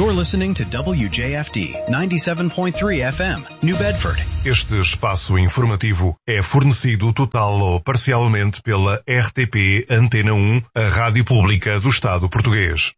You're listening to WJFD 97.3 FM, New Bedford. Este espaço informativo é fornecido total ou parcialmente pela RTP Antena 1, a rádio pública do Estado português.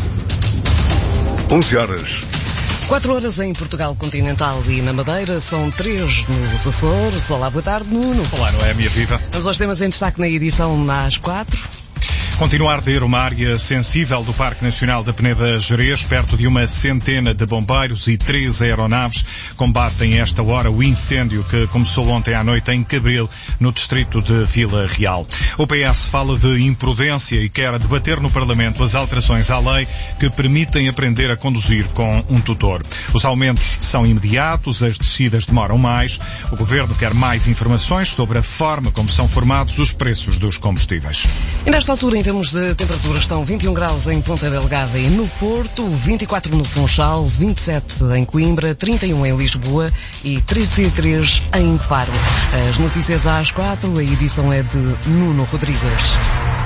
11 horas. 4 horas em Portugal continental e na Madeira, são 3 nos Açores. Olá, boa tarde, Nuno. Olá, Noémia, viva. Vamos aos temas em destaque na edição às 4. Continua a arder uma área sensível do Parque Nacional da Peneda Gerês. Perto de uma centena de bombeiros e 3 aeronaves combatem esta hora o incêndio que começou ontem à noite em Cabril, no distrito de Vila Real. O PS fala de imprudência e quer debater no Parlamento as alterações à lei que permitem aprender a conduzir com um tutor. Os aumentos são imediatos, as descidas demoram mais. O Governo quer mais informações sobre a forma como são formados os preços dos combustíveis. E nesta altura, em termos de temperatura, estão 21 graus em Ponta Delgada e no Porto, 24 no Funchal, 27 em Coimbra, 31 em Lisboa e 33 em Faro. As notícias às 4, a edição é de Nuno Rodrigues.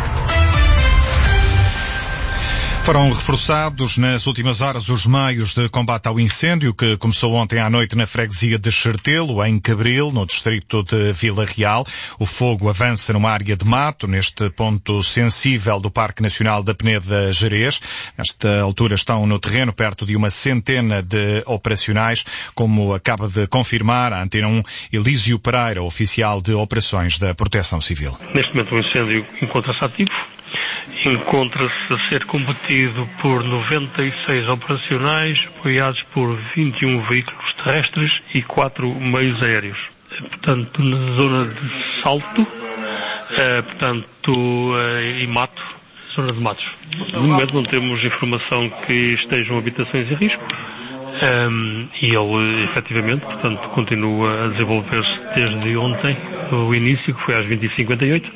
Foram reforçados nas últimas horas os meios de combate ao incêndio que começou ontem à noite na freguesia de Xertelo, em Cabril, no distrito de Vila Real. O fogo avança numa área de mato, neste ponto sensível do Parque Nacional da Peneda Gerês. Nesta altura estão no terreno perto de uma centena de operacionais, como acaba de confirmar a Antena 1 Elísio Pereira, oficial de operações da Proteção Civil. Neste momento o incêndio encontra-se ativo. Encontra-se a ser combatido por 96 operacionais, apoiados por 21 veículos terrestres e 4 meios aéreos. Portanto, na zona de Salto, e Mato, zona de matos. No momento não temos informação que estejam habitações em risco. E ele, efetivamente, portanto, continua a desenvolver-se desde ontem, o início, que foi às 20h58.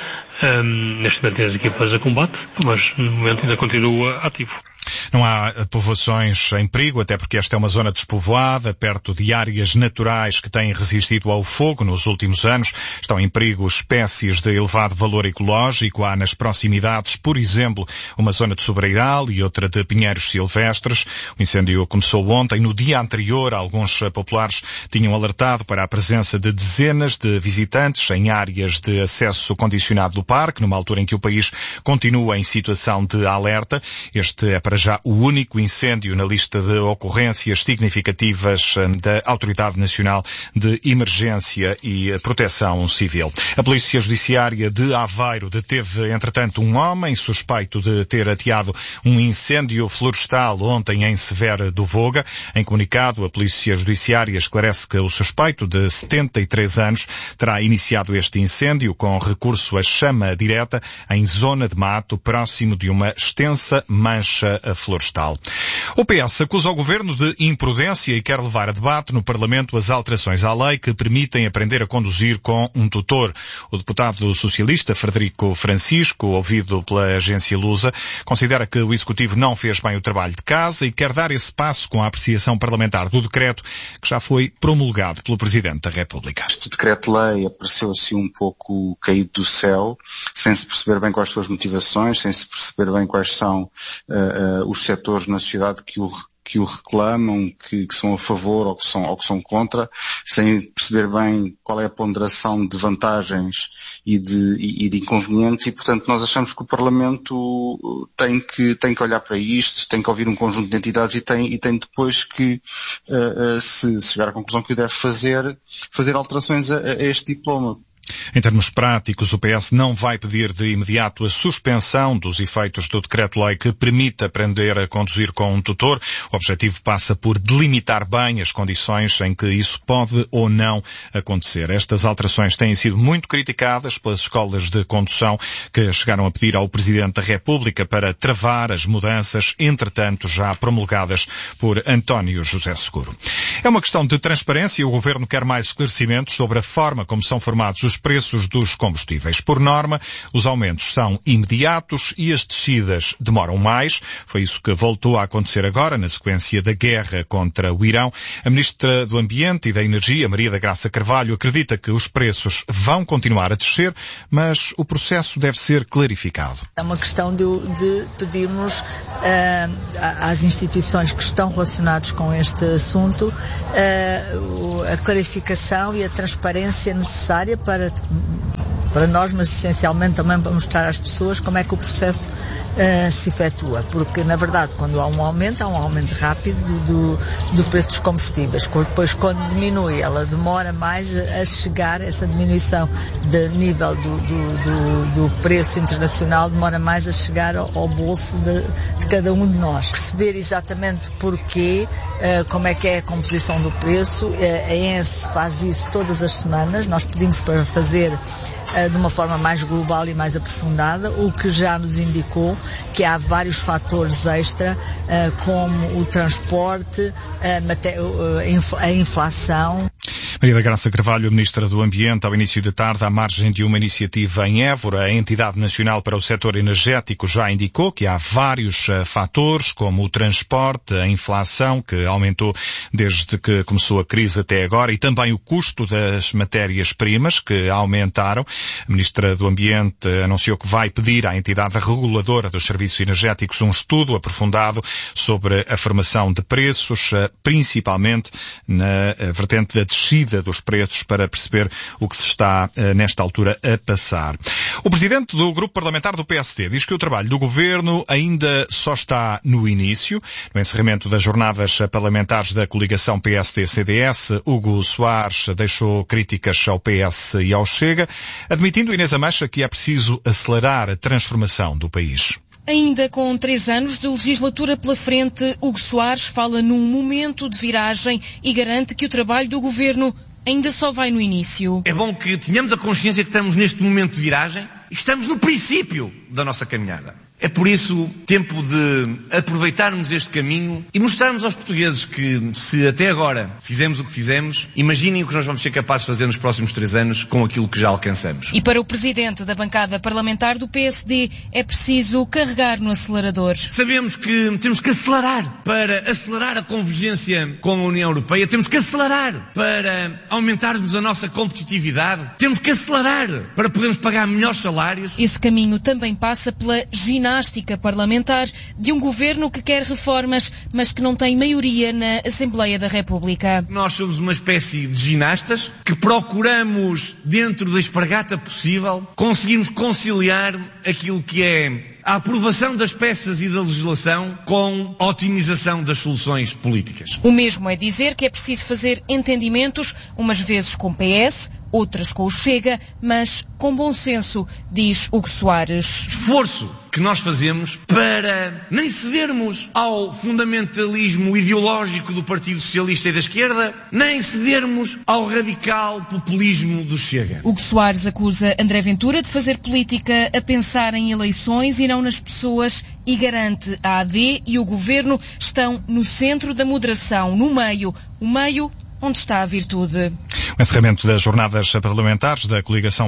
Neste momento tem as equipas a combate, mas no momento ainda continua ativo. Não há povoações em perigo, até porque esta é uma zona despovoada, perto de áreas naturais que têm resistido ao fogo nos últimos anos. Estão em perigo espécies de elevado valor ecológico. Há nas proximidades, por exemplo, uma zona de sobreiral e outra de pinheiros silvestres. O incêndio começou ontem. No dia anterior, alguns populares tinham alertado para a presença de dezenas de visitantes em áreas de acesso condicionado do parque, numa altura em que o país continua em situação de alerta. Este é para já o único incêndio na lista de ocorrências significativas da Autoridade Nacional de Emergência e Proteção Civil. A Polícia Judiciária de Aveiro deteve, entretanto, um homem suspeito de ter ateado um incêndio florestal ontem em Severo do Voga. Em comunicado, a Polícia Judiciária esclarece que o suspeito, de 73 anos, terá iniciado este incêndio com recurso à chama direta em zona de mato, próximo de uma extensa mancha florestal. O PS acusa o Governo de imprudência e quer levar a debate no Parlamento as alterações à lei que permitem aprender a conduzir com um tutor. O deputado socialista Frederico Francisco, ouvido pela agência Lusa, considera que o Executivo não fez bem o trabalho de casa e quer dar esse passo com a apreciação parlamentar do decreto que já foi promulgado pelo Presidente da República. Este decreto-lei apareceu assim um pouco caído do céu, sem se perceber bem quais são as motivações, sem se perceber bem quais são os setores na sociedade que o reclamam, que são a favor ou que são contra, sem perceber bem qual é a ponderação de vantagens e de inconvenientes, e portanto nós achamos que o Parlamento tem que olhar para isto, tem que ouvir um conjunto de entidades e tem depois que, se chegar à conclusão que o deve fazer alterações a este diploma. Em termos práticos, o PS não vai pedir de imediato a suspensão dos efeitos do decreto-lei que permite aprender a conduzir com um tutor. O objetivo passa por delimitar bem as condições em que isso pode ou não acontecer. Estas alterações têm sido muito criticadas pelas escolas de condução, que chegaram a pedir ao Presidente da República para travar as mudanças, entretanto já promulgadas por António José Seguro. É uma questão de transparência e o Governo quer mais esclarecimentos sobre a forma como são formados os dos preços dos combustíveis. Por norma, os aumentos são imediatos e as descidas demoram mais. Foi isso que voltou a acontecer agora, na sequência da guerra contra o Irão. A Ministra do Ambiente e da Energia, Maria da Graça Carvalho, acredita que os preços vão continuar a descer, mas o processo deve ser clarificado. É uma questão de pedirmos às instituições que estão relacionadas com este assunto a clarificação e a transparência necessária para nós, mas essencialmente também para mostrar às pessoas como é que o processo se efetua. Porque, na verdade, quando há um aumento rápido do preço dos combustíveis. Depois, quando diminui, ela demora mais a chegar, essa diminuição de nível do preço internacional, demora mais a chegar ao bolso de cada um de nós. Perceber exatamente porquê, como é que é a composição do preço. A ENSE faz isso todas as semanas. Nós pedimos para fazer de uma forma mais global e mais aprofundada, o que já nos indicou que há vários fatores extra, como o transporte, a inflação. Maria da Graça Carvalho, Ministra do Ambiente, ao início da tarde, à margem de uma iniciativa em Évora, a Entidade Nacional para o Setor Energético já indicou que há vários fatores, como o transporte, a inflação, que aumentou desde que começou a crise até agora, e também o custo das matérias-primas, que aumentaram. A Ministra do Ambiente anunciou que vai pedir à entidade reguladora dos serviços energéticos um estudo aprofundado sobre a formação de preços, principalmente na vertente da descida dos preços, para perceber o que se está, nesta altura, a passar. O Presidente do Grupo Parlamentar do PSD diz que o trabalho do Governo ainda só está no início. No encerramento das jornadas parlamentares da coligação PSD-CDS, Hugo Soares deixou críticas ao PS e ao Chega, admitindo, Inês Ameixa, que é preciso acelerar a transformação do país. Ainda com 3 anos de legislatura pela frente, Hugo Soares fala num momento de viragem e garante que o trabalho do Governo ainda só vai no início. É bom que tenhamos a consciência que estamos neste momento de viragem e que estamos no princípio da nossa caminhada. É por isso tempo de aproveitarmos este caminho e mostrarmos aos portugueses que, se até agora fizemos o que fizemos, imaginem o que nós vamos ser capazes de fazer nos próximos 3 anos com aquilo que já alcançamos. E para o Presidente da bancada parlamentar do PSD, é preciso carregar no acelerador. Sabemos que temos que acelerar para acelerar a convergência com a União Europeia, temos que acelerar para aumentarmos a nossa competitividade, temos que acelerar para podermos pagar melhores salários. Esse caminho também passa pela ginástica parlamentar de um governo que quer reformas, mas que não tem maioria na Assembleia da República. Nós somos uma espécie de ginastas que procuramos, dentro da espargata possível, conseguirmos conciliar aquilo que é a aprovação das peças e da legislação com a otimização das soluções políticas. O mesmo é dizer que é preciso fazer entendimentos, umas vezes com PS, outras com o Chega, mas com bom senso, diz Hugo Soares. Esforço que nós fazemos para nem cedermos ao fundamentalismo ideológico do Partido Socialista e da esquerda, nem cedermos ao radical populismo do Chega. Hugo Soares acusa André Ventura de fazer política a pensar em eleições e não nas pessoas e garante a AD e o Governo estão no centro da moderação, no meio, o meio onde está a virtude. O encerramento das jornadas parlamentares da coligação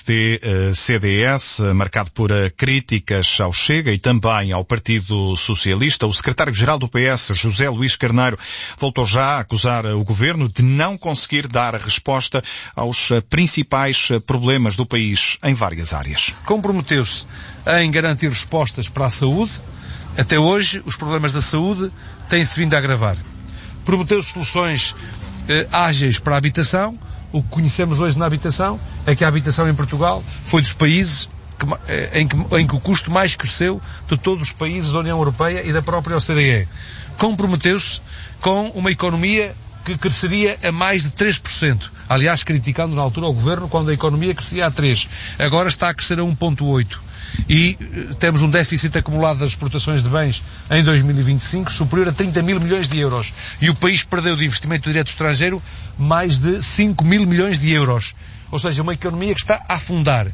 PSD-CDS, marcado por críticas ao Chega e também ao Partido Socialista. O secretário-geral do PS, José Luís Carneiro, voltou já a acusar o Governo de não conseguir dar resposta aos principais problemas do país em várias áreas. Comprometeu-se em garantir respostas para a saúde. Até hoje, os problemas da saúde têm-se vindo a agravar. Prometeu soluções ágeis para a habitação. O que conhecemos hoje na habitação é que a habitação em Portugal foi dos países em que o custo mais cresceu de todos os países da União Europeia e da própria OCDE. Comprometeu-se com uma economia que cresceria a mais de 3%. Aliás, criticando na altura o Governo quando a economia crescia a 3%. Agora está a crescer a 1,8%. E temos um déficit acumulado das exportações de bens em 2025 superior a 30 mil milhões de euros. E o país perdeu de investimento direto estrangeiro mais de 5 mil milhões de euros. Ou seja, uma economia que está a afundar.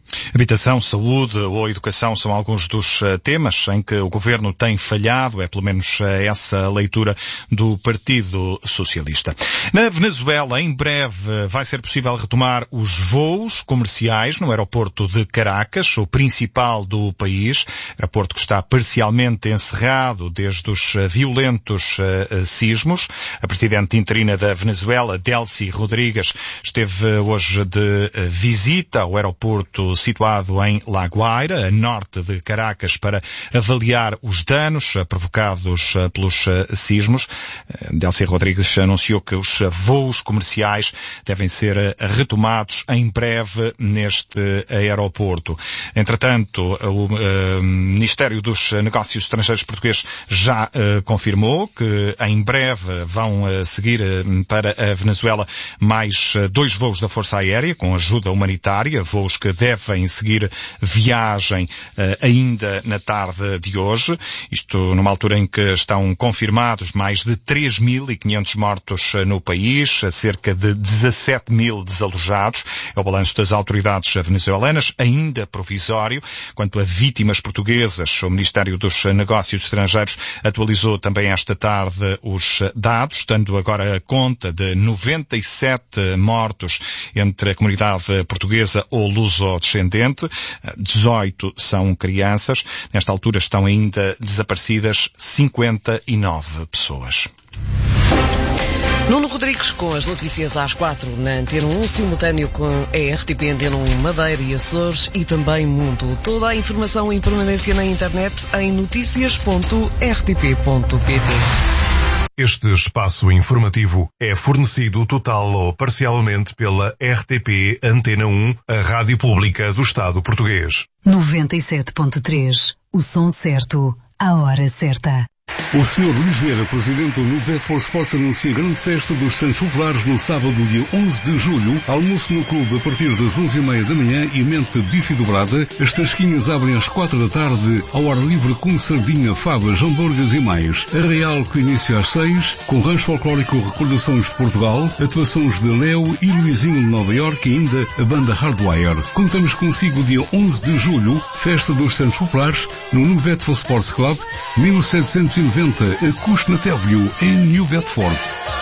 Habitação, saúde ou educação são alguns dos temas em que o Governo tem falhado, é pelo menos essa leitura do Partido Socialista. Na Venezuela, em breve, vai ser possível retomar os voos comerciais no aeroporto de Caracas, o principal do país, aeroporto que está parcialmente encerrado desde os violentos sismos. A presidente interina da Venezuela, Delcy Rodrigues, esteve hoje de visita ao aeroporto situado em La Guaira, a norte de Caracas, para avaliar os danos provocados pelos sismos. Delcy Rodrigues anunciou que os voos comerciais devem ser retomados em breve neste aeroporto. Entretanto, o Ministério dos Negócios Estrangeiros português já confirmou que em breve vão seguir para a Venezuela mais 2 voos da Força Aérea com ajuda humanitária, voos que devem seguir viagem ainda na tarde de hoje. Isto numa altura em que estão confirmados mais de 3.500 mortos no país, cerca de 17.000 desalojados. É o balanço das autoridades venezuelanas, ainda provisório. Quanto a vítimas portuguesas, o Ministério dos Negócios Estrangeiros atualizou também esta tarde os dados, dando agora a conta de 97 mortos entre a comunidade portuguesa ou luso-descendente. 18 são crianças. Nesta altura estão ainda desaparecidas 59 pessoas. Nuno Rodrigues com as notícias às 4 na Antena 1, simultâneo com a RTP Antena 1 Madeira e Açores e também Mundo. Toda a informação em permanência na internet em noticias.rtp.pt. Este espaço informativo é fornecido total ou parcialmente pela RTP Antena 1, a rádio pública do Estado português. 97.3, o som certo, a hora certa. O Sr. Luís Vieira, presidente do Nubet for Sports, anuncia a grande festa dos Santos Populares no sábado, dia 11 de julho. Almoço no clube a partir das 11h30 da manhã e mente bife dobrada. As tasquinhas abrem às 4 da tarde, ao ar livre com sardinha, favas, hambúrgueres e mais. A Real que inicia às 6, com rancho folclórico Recordações de Portugal, atuações de Léo e Luizinho de Nova Iorque e ainda a banda Hardwire. Contamos consigo dia 11 de julho, festa dos Santos Populares, no Nubet for Sports Club, 1790, a Custo Natévio, em New Bedford.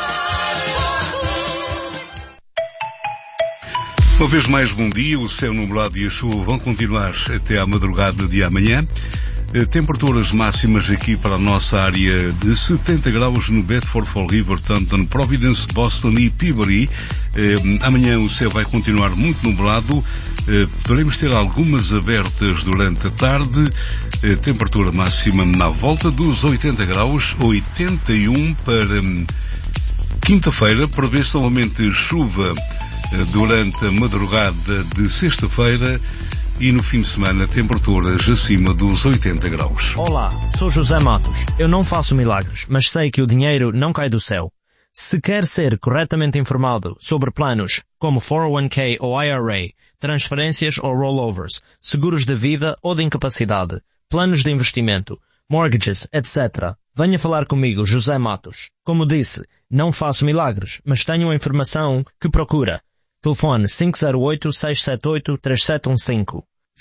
Uma vez mais, bom dia. O céu nublado e a chuva vão continuar até à madrugada de amanhã. Temperaturas máximas aqui para a nossa área de 70 graus no Bedford, Fall River, Taunton, Providence, Boston e Peabody. Amanhã o céu vai continuar muito nublado. Poderemos ter algumas abertas durante a tarde. Temperatura máxima na volta dos 80 graus, 81 para quinta-feira. Prevê-se novamente chuva durante a madrugada de sexta-feira. E no fim de semana, temperaturas acima dos 80 graus. Olá, sou José Matos. Eu não faço milagres, mas sei que o dinheiro não cai do céu. Se quer ser corretamente informado sobre planos como 401k ou IRA, transferências ou rollovers, seguros de vida ou de incapacidade, planos de investimento, mortgages, etc., venha falar comigo, José Matos. Como disse, não faço milagres, mas tenho a informação que procura. Telefone 508-678-3715.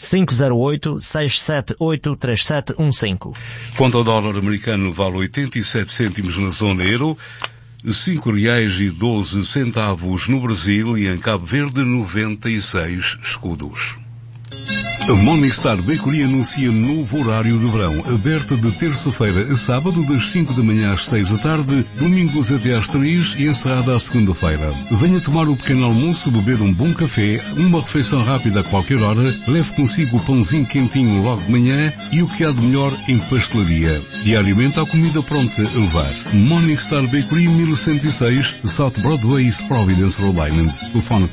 508-678-3715. Quanto ao dólar americano, vale 87 cêntimos na zona euro, R$5,12 no Brasil e em Cabo Verde 96 escudos. A Morningstar Bakery anuncia novo horário de verão, aberta de terça-feira a sábado das 5 da manhã às 6 da tarde, domingos até às 3 e encerrada à segunda-feira. Venha tomar o pequeno almoço, beber um bom café, uma refeição rápida a qualquer hora, leve consigo o pãozinho quentinho logo de manhã e o que há de melhor em pastelaria. Diariamente há comida pronta a levar. Morningstar Bakery 1106, South Broadway, Providence, Rhode Island. Telefone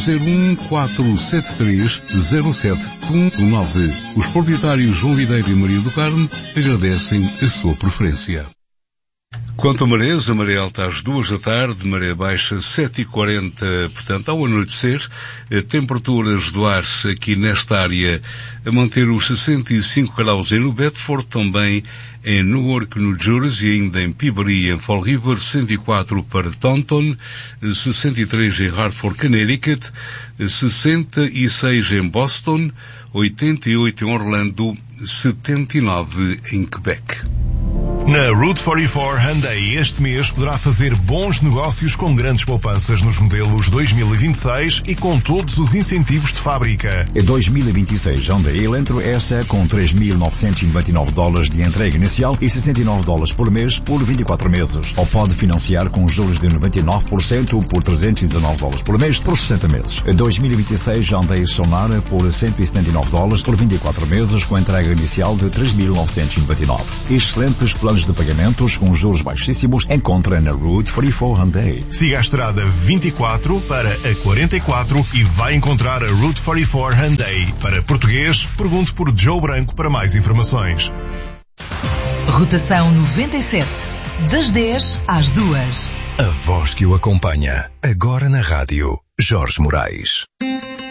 401-473-0719. Os proprietários João Videira e Maria do Carmo agradecem a sua preferência. Quanto a marés, a maré alta às 2 da tarde, maré baixa 7h40, portanto, ao anoitecer, temperaturas do ar aqui nesta área a manter os 65 graus em New Bedford, também em Newark, New Jersey, ainda em Peabody, em Fall River, 104 para Taunton, 63 em Hartford, Connecticut, 66 em Boston, 88 em Orlando, 79 em Quebec. Na Route 44 Hyundai este mês poderá fazer bons negócios com grandes poupanças nos modelos 2026 e com todos os incentivos de fábrica. Em 2026, Hyundai Elantra S com $3.999 de entrega inicial e $69 por mês por 24 meses. Ou pode financiar com juros de 99% por $319 por mês por 60 meses. Em 2026, Hyundai Sonara por $179 por 24 meses com entrega inicial de $3.999. Excelentes planos de pagamentos com juros baixíssimos encontra na Route 44 Hyundai. Siga a estrada 24 para a 44 e vai encontrar a Route 44 Hyundai. Para português, pergunte por Joe Branco para mais informações. Rotação 97, das 10 às 2. A voz que o acompanha, agora na rádio, Jorge Moraes.